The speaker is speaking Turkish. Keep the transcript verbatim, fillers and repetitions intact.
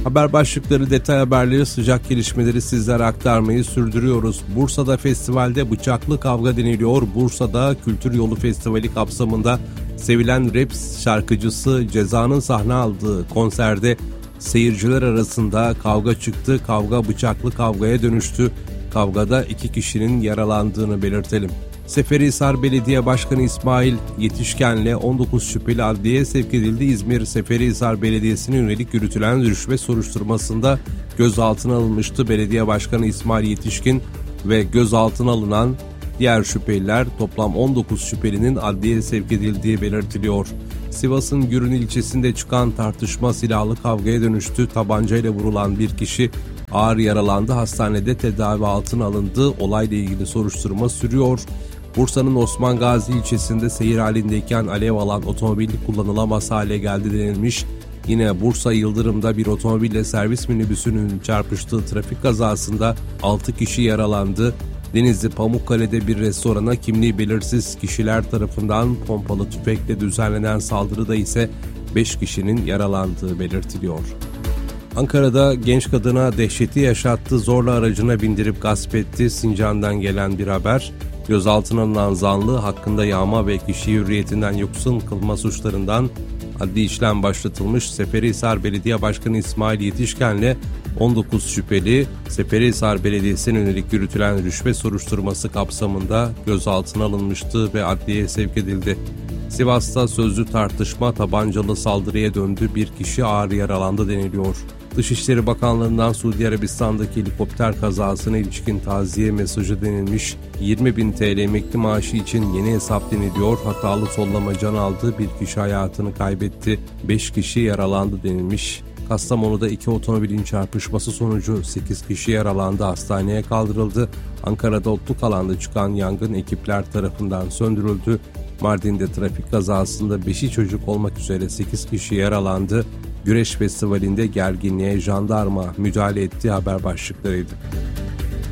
Haber başlıkları, detay haberleri, sıcak gelişmeleri sizlere aktarmayı sürdürüyoruz. Bursa'da festivalde bıçaklı kavga deniliyor. Bursa'da Kültür Yolu Festivali kapsamında sevilen rap şarkıcısı Ceza'nın sahne aldığı konserde seyirciler arasında kavga çıktı. Kavga bıçaklı kavgaya dönüştü. Kavgada iki kişinin yaralandığını belirtelim. Seferihisar Belediye Başkanı İsmail Yetişken'le on dokuz şüpheli adliyeye sevk edildi. İzmir Seferihisar Belediyesi'ne yönelik yürütülen rüşvet soruşturmasında gözaltına alınmıştı. Belediye Başkanı İsmail Yetişkin ve gözaltına alınan diğer şüpheliler, toplam on dokuz şüphelinin adliyeye sevk edildiği belirtiliyor. Sivas'ın Gürün ilçesinde çıkan tartışma silahlı kavgaya dönüştü. Tabancayla vurulan bir kişi ağır yaralandı. Hastanede tedavi altına alındı. Olayla ilgili soruşturma sürüyor. Bursa'nın Osman Gazi ilçesinde seyir halindeyken alev alan otomobil kullanılamaz hale geldi denilmiş. Yine Bursa Yıldırım'da bir otomobille servis minibüsünün çarpıştığı trafik kazasında altı kişi yaralandı. Denizli Pamukkale'de bir restorana kimliği belirsiz kişiler tarafından pompalı tüfekle düzenlenen saldırıda ise beş kişinin yaralandığı belirtiliyor. Ankara'da genç kadına dehşeti yaşattı, zorla aracına bindirip gasp etti. Sincan'dan gelen bir haber. Gözaltına alınan zanlı hakkında yağma ve kişi hürriyetinden yoksun kılma suçlarından adli işlem başlatılmış. Seferihisar Belediye Başkanı İsmail Yetişken'le on dokuz şüpheli Seferihisar Belediyesi'ne yönelik yürütülen rüşvet soruşturması kapsamında gözaltına alınmıştı ve adliyeye sevk edildi. Sivas'ta sözlü tartışma tabancalı saldırıya döndü. Bir kişi ağır yaralandı deniliyor. Dışişleri Bakanlığı'ndan Suudi Arabistan'daki helikopter kazasına ilişkin taziye mesajı denilmiş. yirmi bin T L emekli maaşı için yeni hesap deniliyor. Hatalı sollama can aldı. Bir kişi hayatını kaybetti. beş kişi yaralandı denilmiş. Kastamonu'da iki otomobilin çarpışması sonucu sekiz kişi yaralandı, hastaneye kaldırıldı. Ankara'da otluk alanda çıkan yangın ekipler tarafından söndürüldü. Mardin'de trafik kazasında beşi çocuk olmak üzere sekiz kişi yaralandı. Güreş Festivali'nde gerginliğe jandarma müdahale ettiği haber başlıklarıydı.